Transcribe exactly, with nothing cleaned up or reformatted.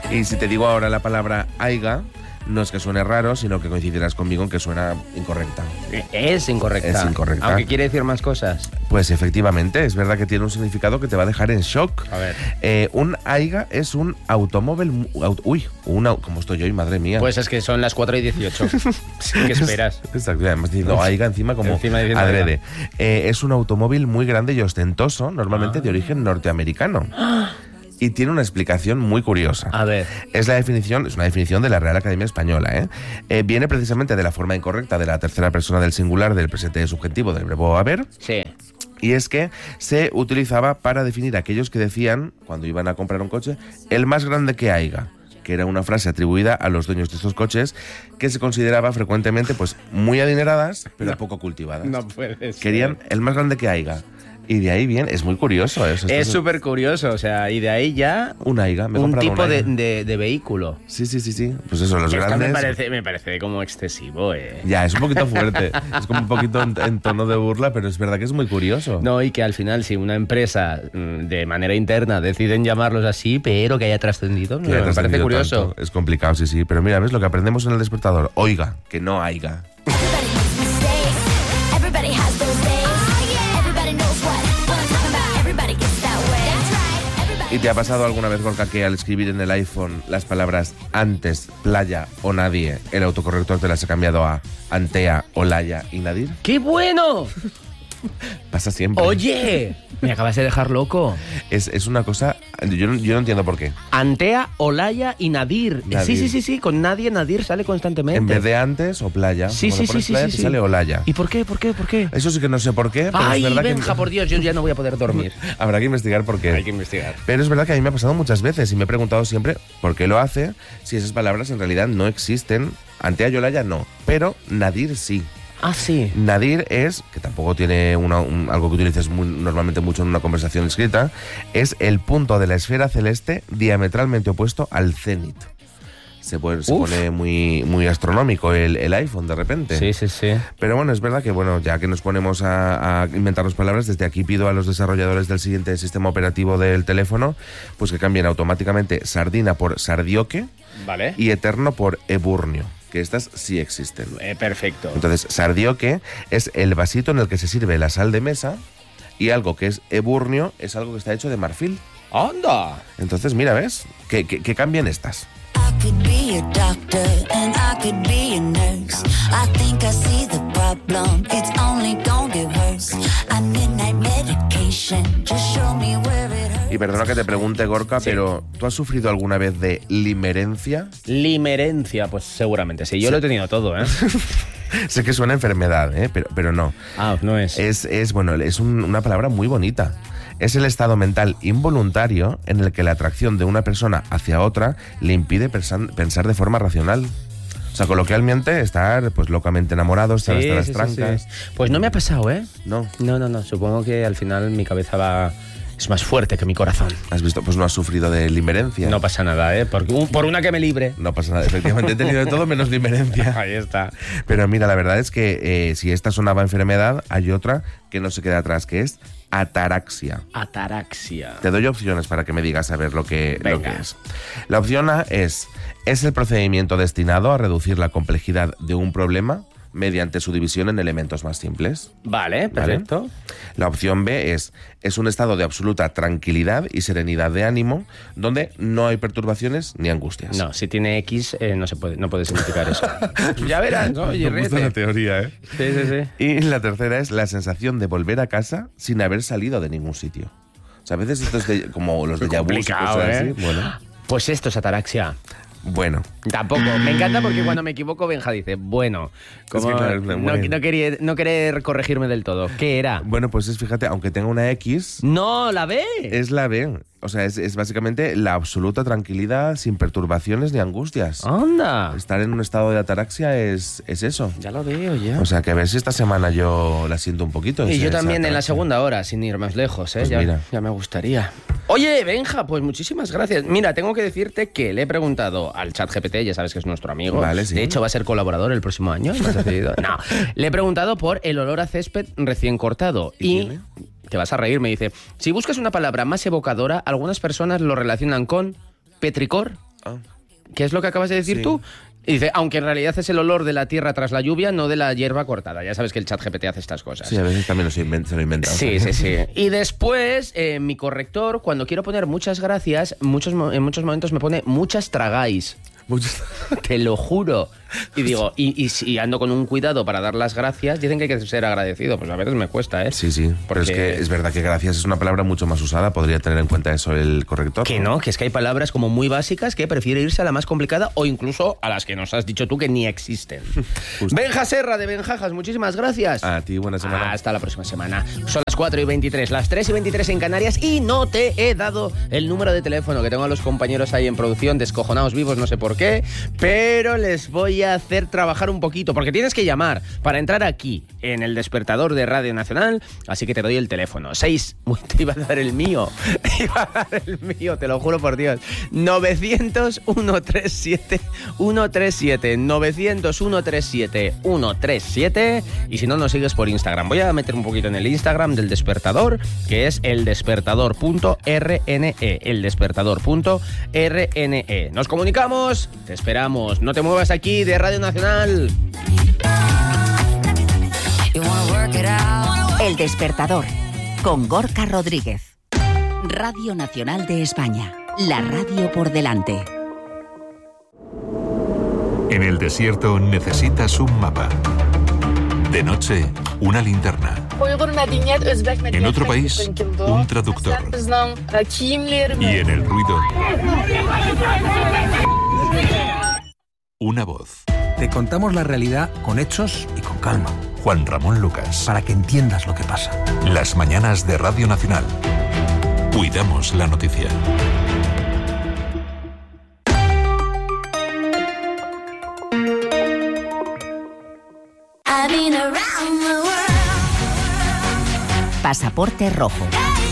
Y si te digo ahora la palabra aiga, no es que suene raro, sino que coincidirás conmigo en que suena incorrecta. Es incorrecta. Es incorrecta. Aunque quiere decir más cosas. Pues efectivamente, es verdad que tiene un significado que te va a dejar en shock. A ver. Eh, un aiga es un automóvil... Aut, uy, una, ¿cómo estoy hoy? Madre mía. Pues es que son las cuatro y dieciocho. ¿Qué esperas? Exacto, además diciendo aiga encima como Encima diciendo adrede. Eh, es un automóvil muy grande y ostentoso, normalmente Ah. de origen norteamericano. Y tiene una explicación muy curiosa. A ver. Es la definición, es una definición de la Real Academia Española, ¿eh? Eh, viene precisamente de la forma incorrecta de la tercera persona del singular del presente subjuntivo del verbo haber. Sí. Y es que se utilizaba para definir a aquellos que decían, cuando iban a comprar un coche, el más grande que haiga, que era una frase atribuida a los dueños de estos coches que se consideraba frecuentemente pues muy adineradas, pero No. poco cultivadas. No puede ser. Querían el más grande que haiga. Y de ahí bien, es muy curioso. ¿eh? O sea, Es esto súper curioso, o sea, y de ahí ya un aiga, me he un comprado tipo un de, aiga. de, de vehículo. Sí, sí, sí, sí. Pues eso, los Esto grandes... me parece, me parece como excesivo, eh. Ya, es un poquito fuerte. Es como un poquito en, en tono de burla, pero es verdad que es muy curioso. No, y que al final, si una empresa mm, de manera interna deciden llamarlos así, pero que haya trascendido, Que no, haya me parece trascendido curioso. tanto. Es complicado, sí, sí. Pero mira, ¿ves lo que aprendemos en el despertador? Oiga, que no haiga. Everybody makes mistakes. Everybody has those days. Oh, yeah. Everybody knows what, what I'm talking about. Everybody gets that way. That's right. Everybody. ¿Y te ha pasado alguna vez, Gorka, que al escribir en el iPhone las palabras antes, playa o nadie, el autocorrector te las ha cambiado a Antea, Olaya y Nadir? ¡Qué bueno! Pasa siempre. Oye, me acabas de dejar loco. Es, es una cosa... Yo no, yo no entiendo por qué. Antea, Olaya y Nadir. Nadir. Sí, sí, sí, sí, con nadie Nadir sale constantemente. En vez de antes o playa. Sí, cuando sí, pones sí, sí, playa, sí, te sí. sale Olaya. ¿Y por qué, por qué, por qué? Eso sí que no sé por qué, pero Ay, es verdad Benja, que... por Dios, yo ya no voy a poder dormir. Habrá que investigar por qué. Hay que investigar. Pero es verdad que a mí me ha pasado muchas veces y me he preguntado siempre por qué lo hace, si esas palabras en realidad no existen. Antea y Olaya no, pero Nadir sí. Ah, sí. Nadir es, que tampoco tiene una- un- algo que utilices muy- normalmente mucho en una conversación escrita, es el punto de la esfera celeste diametralmente opuesto al cenit. Se, puede- se Uf. pone muy, muy astronómico el, el iPhone de repente. Sí, sí, sí. Pero bueno, es verdad que bueno, ya que nos ponemos a, a inventarnos palabras, desde aquí pido a los desarrolladores del siguiente sistema operativo del teléfono, pues que cambien automáticamente sardina por sardioque Vale. y eterno por eburnio, que estas sí existen. Eh, perfecto. Entonces, sardioque es el vasito en el que se sirve la sal de mesa y algo que es eburnio es algo que está hecho de marfil. ¡Anda! Entonces, mira, ¿ves? Que, que, que cambien estas. I could be a doctor and I could be a nurse. I think I see the problem. It's only gonna get worse. I need night medication. Just show me where it hurts. Y perdona que te pregunte, Gorka, Sí. pero ¿tú has sufrido alguna vez de limerencia? Limerencia, pues seguramente sí. Yo Sí. lo he tenido todo, ¿eh? Sé que suena a enfermedad, ¿eh? pero, pero no. Ah, no es. Es, es bueno, es un- una palabra muy bonita. Es el estado mental involuntario en el que la atracción de una persona hacia otra le impide pensan- pensar de forma racional. O sea, coloquialmente, estar pues locamente enamorado, estar hasta las sí, sí, trancas. sí. Pues no me ha pasado, ¿eh? No, No, no, no. Supongo que al final mi cabeza va... es más fuerte que mi corazón. has visto, pues no has sufrido de limerencia. No pasa nada, ¿eh? Por, por una que me libre. No pasa nada, efectivamente he tenido de todo menos limerencia. Ahí está. Pero mira, la verdad es que eh, si esta sonaba enfermedad, hay otra que no se queda atrás, que es ataraxia. Ataraxia. Te doy opciones para que me digas a ver lo que, lo Venga. que es. La opción A es, es el procedimiento destinado a reducir la complejidad de un problema mediante su división en elementos más simples. Vale, perfecto. La opción B es, es un estado de absoluta tranquilidad y serenidad de ánimo donde no hay perturbaciones ni angustias. No, si tiene X, eh, no se puede, no puede significar eso. Ya verás, ¿no? Oye, Me gusta ríete. la teoría, ¿eh? Sí, sí, sí. Y la tercera es la sensación de volver a casa sin haber salido de ningún sitio. O sea, a veces esto es de- como los de vu y complicado, cosas ¿eh? así. Bueno, Pues esto es ataraxia. bueno. Tampoco. Me encanta porque cuando me equivoco, Benja dice, bueno, como Es que claro, es no, bueno. no, quería, no querer corregirme del todo. ¿Qué era? Bueno, pues es, fíjate, aunque tenga una X, No, la B. es la B. O sea, es, es básicamente la absoluta tranquilidad sin perturbaciones ni angustias. Anda. Estar en un estado de ataraxia es, es eso. Ya lo veo, ya. O sea, que a ver si esta semana yo la siento un poquito. Y esa- yo esa también en la ataraxia. segunda hora, sin ir más lejos, ¿eh? Pues ya, mira. ya me gustaría. Oye, Benja, pues muchísimas gracias. Mira, tengo que decirte que le he preguntado al ChatGPT, ya sabes que es nuestro amigo. Vale, sí. De hecho, va a ser colaborador el próximo año. ¿Me has decidido? No. Le he preguntado por el olor a césped recién cortado. ¿Y Y, tiene? te vas a reír, me dice, si buscas una palabra más evocadora, algunas personas lo relacionan con petricor Ah. ¿Qué es lo que acabas de decir Sí. tú? Y dice, aunque en realidad es el olor de la tierra tras la lluvia, no de la hierba cortada. Ya sabes que el ChatGPT hace estas cosas. Sí, a veces también lo se, invent- se lo inventa. Sí, sí, sí. Y después, eh, mi corrector, cuando quiero poner muchas gracias, muchos, mo- en muchos momentos me pone muchas tragáis. Muchos- Te lo juro. Y digo, y, y si ando con un cuidado para dar las gracias, dicen que hay que ser agradecido. Pues a veces me cuesta, ¿eh? Sí, sí. Pero es Porque- que es verdad que gracias es una palabra mucho más usada. Podría tener en cuenta eso el corrector. Que no, que es que hay palabras como muy básicas que prefiere irse a la más complicada o incluso a las que nos has dicho tú que ni existen. Benja Serra de Benjajas, muchísimas gracias. A ti, buena semana. Hasta la próxima semana. Son las cuatro y veintitrés, las tres y veintitrés en Canarias y no te he dado el número de teléfono que tengo a los compañeros ahí en producción, descojonados vivos, no sé por qué, pero les voy a hacer trabajar un poquito, porque tienes que llamar para entrar aquí en el despertador de Radio Nacional, así que te doy el teléfono. seis, uy, te iba a dar el mío, iba a dar el mío, te lo juro por Dios. novecientos, ciento treinta y siete, ciento treinta y siete, novecientos, ciento treinta y siete, ciento treinta y siete, y si no, nos sigues por Instagram. Voy a meter un poquito en el Instagram del despertador, que es eldespertador punto r n e, eldespertador punto r n e. Nos comunicamos, te esperamos, no te muevas aquí de Radio Nacional. You wanna work it out. El despertador, con Gorka Rodríguez. Radio Nacional de España, la radio por delante. En el desierto necesitas un mapa. De noche, una linterna. En otro país, un traductor. Y en el ruido, una voz. Te contamos la realidad con hechos y con calma, Juan Ramón Lucas. para que entiendas lo que pasa. Las mañanas de Radio Nacional. Cuidamos la noticia. I've been around the world. Pasaporte rojo.